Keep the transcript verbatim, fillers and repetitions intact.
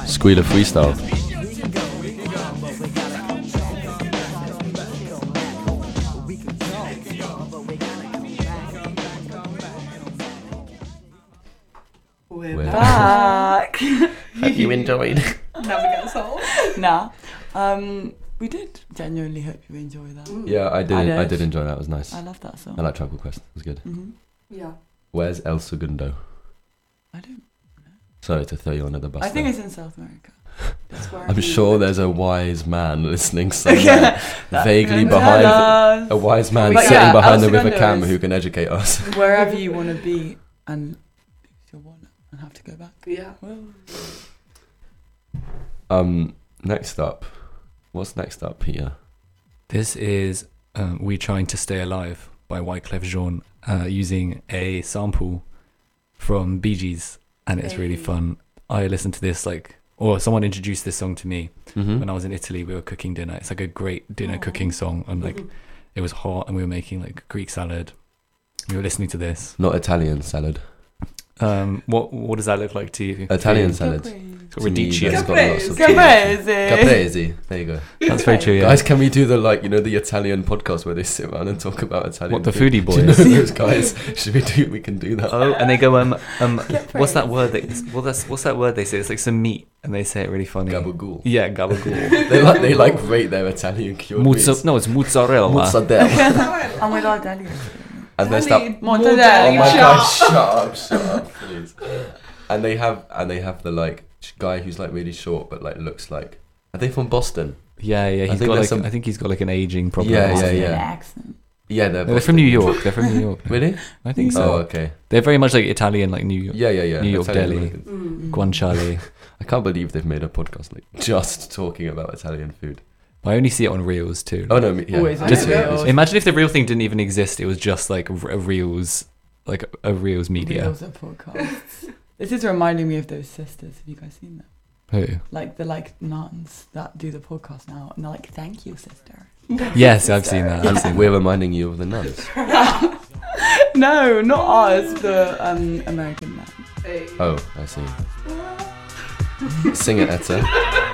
Squealer freestyle. We're, We're back. Have you enjoyed? Never get sold. Nah. Um, we did genuinely hope you enjoy that. Yeah, I did. I I did. did, enjoy that. It was nice. I love that song. I like Tribal Quest. It was good. Mm-hmm. Yeah. Where's El Segundo? I don't. Sorry to throw you under the bus. I think there. it's in South America. That's where I'm he sure went. there's a wise man listening somewhere, That- vaguely Tell behind us. a wise man But sitting yeah, behind El the river Segundo cam is- who can educate us. Wherever you want to be and lose your wallet and have to go back. Yeah. Well, Um, next up, what's next up, Peter? This is um, We Trying to Stay Alive by Wyclef Jean, uh, using a sample from Bee Gees, and it's really Hey. fun. I listened to this like, or someone introduced this song to me Mm-hmm. when I was in Italy. We were cooking dinner. It's like a great dinner Aw. cooking song, and like it was hot, and we were making like Greek salad. We were listening to this. Not Italian salad. Um, what what does that look like to you? Italian For salad. you? To me, Radicchio. that's got lots of Caprese. cheese. Caprese. There you go. That's very true. Yeah. Guys, can we do the like you know the Italian podcast where they sit around and talk about Italian? What, the food? foodie Do you know boys? those guys? Should we do? We can do that. Oh, and they go um um. Get What's that praise. word? They, well, that's what's that word they say? It's like some meat, and they say it really funny. Gabagool. Yeah, gabagool. They like they like rate their Italian cured Mozza- meats. no, it's mozzarella. Mozzarella. Oh my god, Daniel. And there's that. Dali, Mortadella. Oh my Shut god! up. Shut up! Shut up, please. And they have and they have the like guy who's like really short but like looks like. Are they from Boston? Yeah, yeah. I He's think got there's like some- I think he's got like an aging problem. Yeah, or yeah, something. yeah. Accent. Yeah, they're. No, they're from New Boston. York. They're from New York. Really? I think so. Oh, okay. They're very much like Italian, like New York. Yeah, yeah, yeah. New York Italian deli. American. Mm. Guanciale. I can't believe they've made a podcast like just talking about Italian food. I only see it on Reels too. Oh no, me- yeah. Always on Just Reels. imagine if the real thing didn't even exist. It was just like a a Reels, like a Reels media. Reels of podcasts. This is reminding me of those sisters. Have you guys seen them? Who? Like the like nuns that do the podcast now, and they're like, "Thank you, sister." Yes, I've seen that. I've And seen we're that. reminding you of the nuns. No, not us. The um American man. Hey. Oh, I see. Sing it, Etta.